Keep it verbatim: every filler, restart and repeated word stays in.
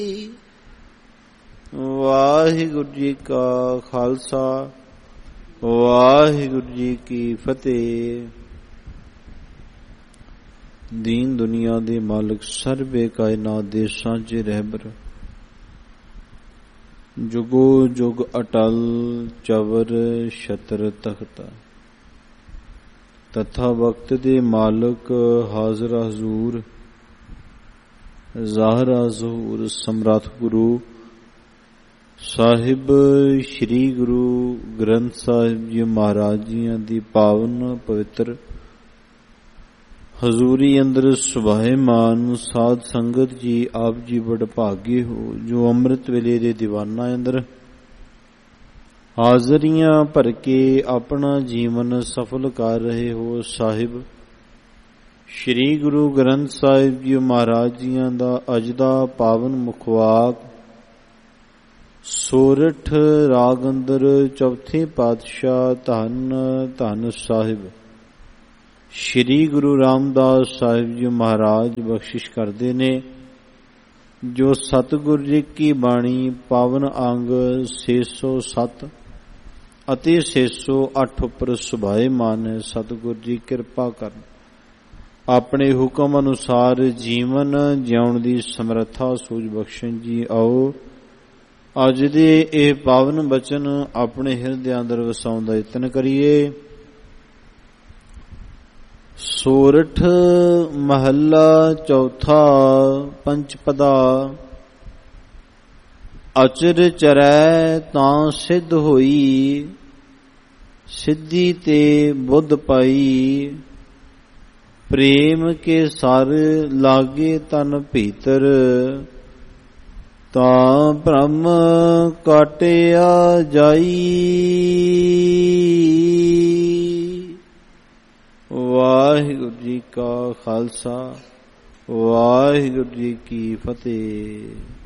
ਵਾਹਿਗੁਰੂ ਜੀ ਕਾ ਖਾਲਸਾ ਵਾਹਿਗੁਰੂ ਜੀ ਕੀ ਫਤਿਹ। ਦੀਨ ਦੁਨੀਆ ਦੇ ਮਾਲਕ ਸਰਬੇ ਕਾਇਨਾਤ ਦੇ ਸਾਂਝੇ ਰਹਿਬਰ ਜੁਗੋ ਜੁਗ ਅਟਲ ਚਵਰ ਛਤਰ ਤਖਤ ਤਥਾ ਵਕਤ ਦੇ ਮਾਲਕ ਹਾਜ਼ਰ ਹਜ਼ੂਰ ਜ਼ਾਹਰਾ ਜ਼ਹੂਰ ਸਮਰੱਥ ਗੁਰੂ ਸਾਹਿਬ ਸ਼੍ਰੀ ਗੁਰੂ ਗ੍ਰੰਥ ਸਾਹਿਬ ਜੀ ਮਹਾਰਾਜ ਜੀਆਂ ਦੀ ਪਾਵਨ ਪਵਿੱਤਰ ਹਜ਼ੂਰੀ ਅੰਦਰ ਸੁਭਾਏਮਾਨ ਸਾਧ ਸੰਗਤ ਜੀ, ਆਪ ਜੀ ਬੜ ਭਾਗੇ ਹੋ ਜੋ ਅੰਮ੍ਰਿਤ ਵੇਲੇ ਦੇ ਦੀਵਾਨਾਂ ਅੰਦਰ ਹਾਜ਼ਰੀਆਂ ਭਰ ਕੇ ਆਪਣਾ ਜੀਵਨ ਸਫਲ ਕਰ ਰਹੇ ਹੋ। ਸਾਹਿਬ ਸ਼੍ਰੀ ਗੁਰੂ ਗ੍ਰੰਥ ਸਾਹਿਬ ਜੀ ਮਹਾਰਾਜ ਜੀਆਂ ਦਾ ਅੱਜ ਦਾ ਪਾਵਨ ਮੁਖਵਾਕ ਸੋਰਠ ਰਾਗ ਅੰਦਰ ਚੌਥੇ ਪਾਤਸ਼ਾਹ ਧੰਨ ਧੰਨ ਸਾਹਿਬ ਸ਼੍ਰੀ ਗੁਰੂ ਰਾਮਦਾਸ ਸਾਹਿਬ ਜੀ ਮਹਾਰਾਜ ਬਖਸ਼ਿਸ਼ ਕਰਦੇ ਨੇ, ਜੋ ਸਤਿਗੁਰ ਜੀ ਕੀ ਬਾਣੀ ਪਾਵਨ ਅੰਗ ਛੇ ਸੌ ਸੱਤ ਅਤੇ ਛੇ ਸੌ ਅੱਠ ਉੱਪਰ ਸੁਭਾਏਮਾਨ ਹੈ। ਸਤਿਗੁਰ ਜੀ ਕਿਰਪਾ ਕਰਨ, ਆਪਣੇ ਹੁਕਮ ਅਨੁਸਾਰ ਜੀਵਨ ਜਿਉਣ ਦੀ ਸਮਰੱਥਾ ਸੂਝ ਬਖਸ਼ਣ ਜੀ। ਆਓ ਅੱਜ ਦੇ ਇਹ ਪਾਵਨ ਬਚਨ ਆਪਣੇ ਹਿਰਦੇ ਅੰਦਰ ਵਸਾਉਣ ਦਾ ਯਤਨ ਕਰੀਏ। ਸੋਰਠ ਮਹੱਲਾ ਚੌਥਾ ਪੰਚਪਦਾ। ਅਚਰ ਚਰੈ ਤਾਂ ਸਿੱਧ ਹੋਈ, ਸਿੱਧੀ ਤੇ ਬੁੱਧ ਪਾਈ। ਪ੍ਰੇਮ ਕੇ ਸਰ ਲਾਗੇ ਤਨ ਭੀਤਰ, ਤਾਂ ਭ੍ਰਮ ਕਾਟਿਆ ਜਾਈ। ਵਾਹਿਗੁਰੂ ਜੀ ਕਾ ਖਾਲਸਾ ਵਾਹਿਗੁਰੂ ਜੀ ਕੀ ਫਤਿਹ।